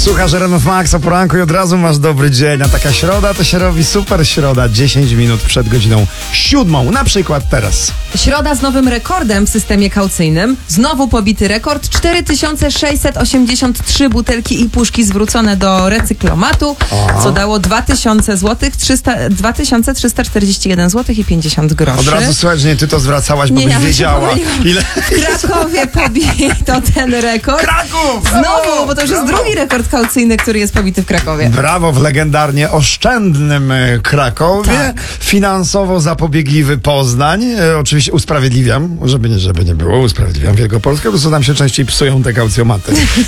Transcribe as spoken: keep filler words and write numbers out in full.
Słuchasz R M F Max o poranku i od razu masz dobry dzień, a taka środa to się robi super środa, dziesięć minut przed godziną siódmą, na przykład teraz. Środa z nowym rekordem w systemie kaucyjnym. Znowu pobity rekord. cztery tysiące sześćset osiemdziesiąt trzy butelki i puszki zwrócone do recyklomatu, Aha. co dało dwa tysiące złotych, dwa tysiące trzysta czterdzieści jeden złotych i pięćdziesiąt groszy. Od razu słuchaj, że nie ty to zwracałaś, bo Nie, byś ja się wiedziała. pomyliłam. Ile... W Krakowie pobito ten rekord. Kraków! Znowu, bo to już jest Brawo! drugi rekord kaucyjny, który jest pobity w Krakowie. Brawo, w legendarnie oszczędnym e, Krakowie. Tak. Finansowo zapobiegliwy Poznań. E, oczywiście usprawiedliwiam, żeby nie, żeby nie było, usprawiedliwiam Wielkopolskę, bo co nam się częściej psują te kaucjomaty.